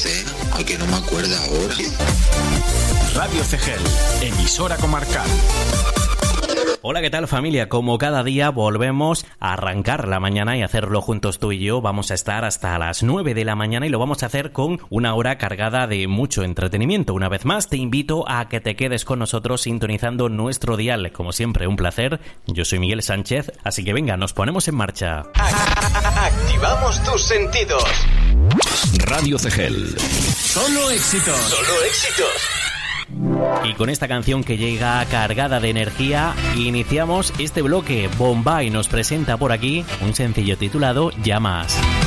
sé, a que no me acuerdo ahora. Radio Cegel, emisora comarcal. Hola, ¿qué tal, familia? Como cada día volvemos a arrancar la mañana y hacerlo juntos tú y yo. Vamos a estar hasta las 9 de la mañana y lo vamos a hacer con una hora cargada de mucho entretenimiento. Una vez más, te invito a que te quedes con nosotros sintonizando nuestro dial. Como siempre, un placer. Yo soy Miguel Sánchez, así que venga, nos ponemos en marcha. Activamos tus sentidos. Radio Cegel. Solo éxitos. Solo éxitos. Y con esta canción que llega cargada de energía, iniciamos este bloque. Bombay nos presenta por aquí un sencillo titulado Llamas.